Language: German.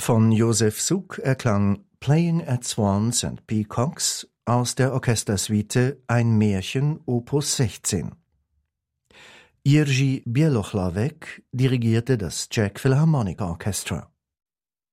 Von Josef Suk erklang Playing at Swans and Peacocks aus der Orchestersuite Ein Märchen Opus 16. Jiří Bělohlavek dirigierte das Czech Philharmonic Orchestra.